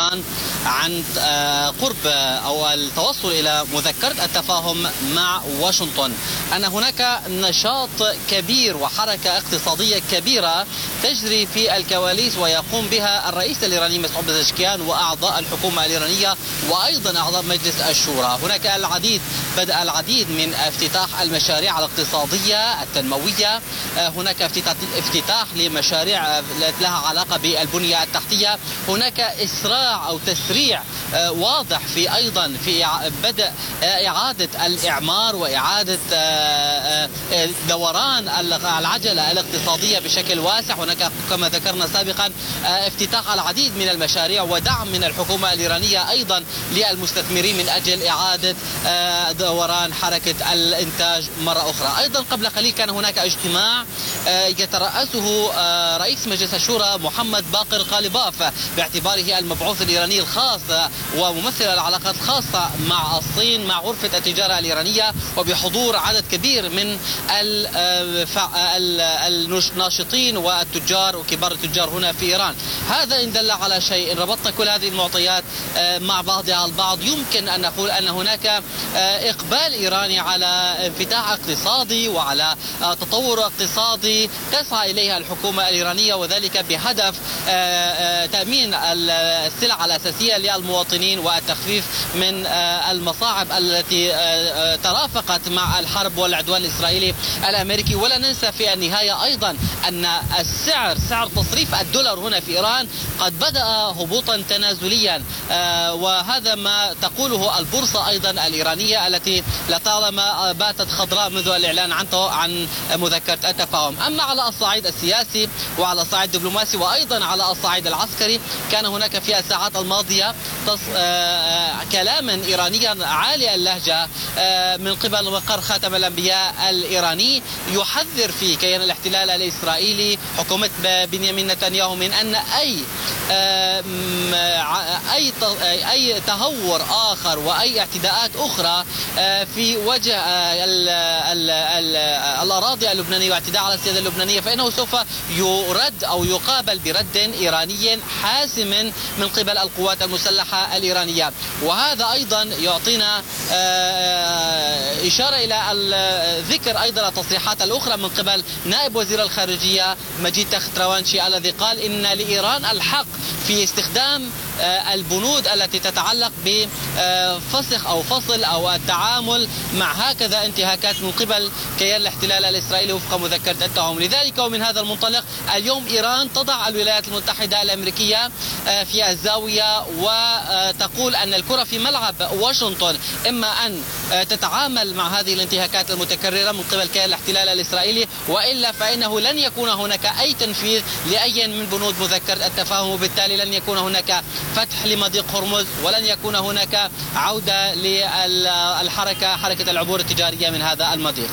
إيران عن قرب أو التوصل إلى مذكرة التفاهم مع واشنطن، أن هناك نشاط كبير وحركة اقتصادية كبيرة تجري في الكواليس ويقوم بها الرئيس الإيراني مسعود بزشكيان وأعضاء الحكومة الإيرانية وأيضا أعضاء مجلس الشورى. هناك بدأ العديد من افتتاح المشاريع الاقتصادية التنموية، هناك افتتاح لمشاريع لها علاقة بالبنية التحتية، هناك إسراع أو تسريع واضح في أيضا في بدء إعادة الإعمار وإعادة دوران العجلة الاقتصادية بشكل واسع. هناك كما ذكرنا سابقا افتتاح العديد من المشاريع ودعم من الحكومة الإيرانية أيضا للمستثمرين من أجل إعادة دوران حركة الإنتاج مرة أخرى. أيضا قبل قليل كان هناك اجتماع يترأسه رئيس مجلس الشورى محمد باقر غالباف باعتباره المبعوث الإيراني الخاص وممثل العلاقات الخاصة مع الصين مع غرفة التجارة الإيرانية، وبحضور عدد كبير من الناشطين والتجار وكبار التجار هنا في إيران. هذا إن دل على شيء، إن ربطنا كل هذه المعطيات مع بعضها البعض يمكن أن نقول أن هناك إقبال إيراني على انفتاح اقتصادي وعلى تطور اقتصادي تسعى إليها الحكومة الإيرانية، وذلك بهدف تأمين السلع الأساسية للمواطنين والتخفيف من المصاعب التي ترافقت مع الحرب والعدوان الإسرائيلي الأمريكي. ولا ننسى في النهاية أيضا أن سعر تصريف الدولار هنا في إيران قد بدأ هبوطا تنازليا، وهذا ما تقوله البورصة أيضا الإيرانية التي لطالما باتت خضراء منذ الإعلان عن مذكرة التفاهم. أما على الصعيد السياسي وعلى الصعيد الدبلوماسي وأيضا على الصعيد العسكري كان هناك في الساعات الماضية كلاما إيرانيا عالي اللهجة من قبل مقر خاتم الأنبياء الإيراني يحذر في كيان الاحتلال الإسرائيلي حكومة بنيامين نتنياهو من أن أي تهور آخر وأي اعتداءات أخرى في وجه الأراضي اللبنانية واعتداء على السيادة اللبنانية فإنه سوف يرد أو يقابل برد إيراني حاسم من قبل القوات المسلحة الإيرانية. وهذا أيضا يعطينا إشارة إلى ذكر أيضا التصريحات الأخرى من قبل نائب وزير الخارجية مجيد تختروانشي الذي قال إن لإيران الحق في استخدام البنود التي تتعلق بفسخ أو فصل أو التعامل مع هكذا انتهاكات من قبل كيان الاحتلال الإسرائيلي وفق مذكرة التفاهم. لذلك ومن هذا المنطلق اليوم إيران تضع الولايات المتحدة الأمريكية في الزاوية وتقول أن الكرة في ملعب واشنطن، إما أن تتعامل مع هذه الانتهاكات المتكررة من قبل كيان الاحتلال الإسرائيلي وإلا فإنه لن يكون هناك أي تنفيذ لأي من بنود مذكرة التفاهم، وبالتالي لن يكون هناك فتح لمضيق هرمز ولن يكون هناك عودة حركة العبور التجارية من هذا المضيق.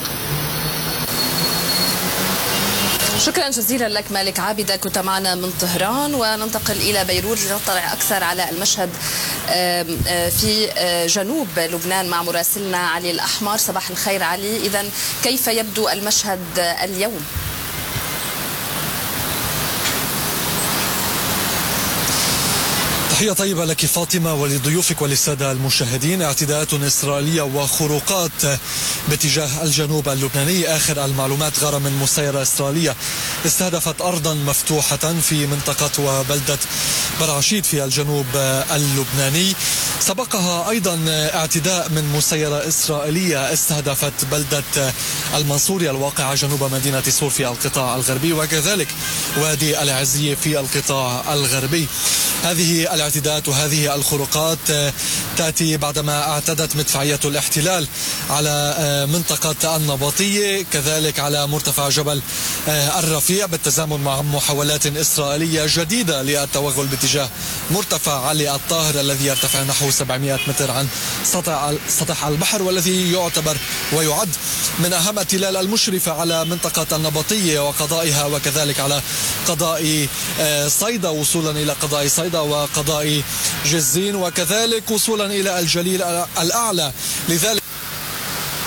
شكرا جزيلا لك مالك عابدة، كنت معنا من طهران. وننتقل إلى بيروت لنطلع أكثر على المشهد في جنوب لبنان مع مراسلنا علي الأحمر. صباح الخير علي، إذن كيف يبدو المشهد اليوم؟ تحية طيبة لك فاطمة ولضيوفك وللسادة المشاهدين. اعتداءات إسرائيلية وخروقات باتجاه الجنوب اللبناني. آخر المعلومات غارة من مسيرة إسرائيلية استهدفت أرضا مفتوحة في منطقة وبلدة برعشيد في الجنوب اللبناني. سبقها أيضا اعتداء من مسيرة إسرائيلية استهدفت بلدة المنصورية الواقعة جنوب مدينة سور في القطاع الغربي، وكذلك وادي العزية في القطاع الغربي. هذه الاعتداءات وهذه الخروقات تأتي بعدما اعتدت مدفعية الاحتلال على منطقة النبطية، كذلك على مرتفع جبل الرفيع، بالتزامن مع محاولات إسرائيلية جديدة للتوغل باتجاه مرتفع علي الطاهر الذي يرتفع نحو 700 متر عن سطح البحر، والذي يعتبر ويعد من أهم التلال المشرفة على منطقة النبطية وقضائها، وكذلك على قضاء صيدا وصولا إلى قضاء صيدا وقضاء جزين، وكذلك وصولا إلى الجليل الأعلى. لذلك